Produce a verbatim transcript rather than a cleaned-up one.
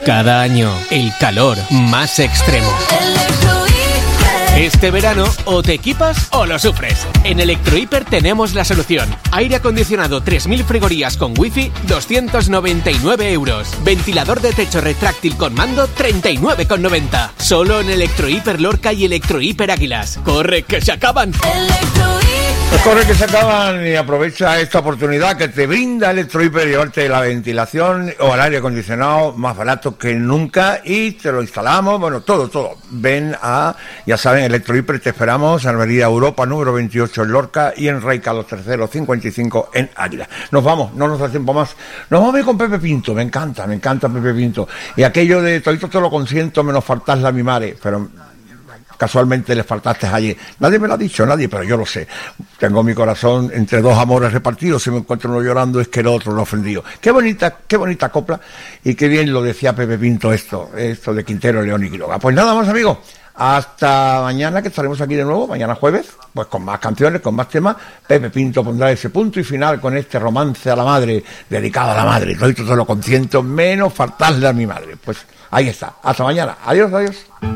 Cada año, el calor más extremo. Este verano, o te equipas o lo sufres. En Electrohiper tenemos la solución. Aire acondicionado tres mil frigorías con wifi, doscientos noventa y nueve euros. Ventilador de techo retráctil con mando, treinta y nueve con noventa. Solo en Electrohiper Lorca y Electrohiper Águilas. ¡Corre, que se acaban! Pues corre que se acaban, y aprovecha esta oportunidad que te brinda Electrohiper, llevarte la ventilación o el aire acondicionado más barato que nunca, y te lo instalamos, bueno, todo, todo. Ven a, ya saben, Electrohiper, te esperamos en Avenida Europa número veintiocho en Lorca y en Rey Carlos tercero cincuenta y cinco en Águila. Nos vamos, no nos da tiempo más. Nos vamos a ir con Pepe Pinto, me encanta, me encanta Pepe Pinto. Y aquello de todito te lo consiento, menos faltarle a mi madre, pero casualmente le faltaste allí. Nadie me lo ha dicho, nadie, pero yo lo sé. Tengo mi corazón entre dos amores repartidos. Si me encuentro uno llorando es que el otro lo ha ofendido. Qué bonita, qué bonita copla, y qué bien lo decía Pepe Pinto esto, esto de Quintero, León y Quiroga. Pues nada más, amigos. Hasta mañana, que estaremos aquí de nuevo, mañana jueves, pues con más canciones, con más temas. Pepe Pinto pondrá ese punto y final con este romance a la madre, dedicado a la madre. Todito te lo consiento, menos faltarle a mi madre. Pues ahí está. Hasta mañana. Adiós, adiós.